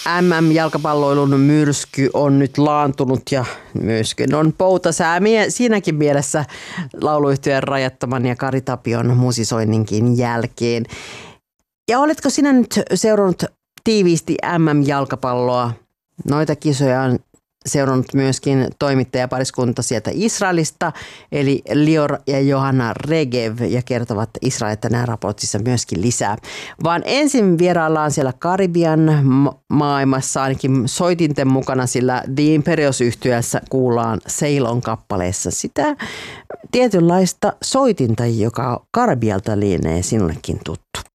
MM-jalkapalloilun myrsky on nyt laantunut ja myöskin on poutasää siinäkin mielessä lauluyhtyeen Rajattoman ja Kari Tapion musisoinninkin jälkeen. Ja oletko sinä nyt seurannut tiiviisti MM-jalkapalloa? Noita kisoja on seurannut myöskin toimittajapariskunta sieltä Israelista, eli Lior ja Johanna Regev, ja kertovat Israel tänään raportissa myöskin lisää. Vaan ensin vieraillaan siellä Karibian maailmassa, ainakin soitinten mukana, sillä The Imperios-yhtyeessä kuullaan Ceylon-kappaleessa sitä tietynlaista soitinta, joka Karibialta lienee sinullekin tuttu.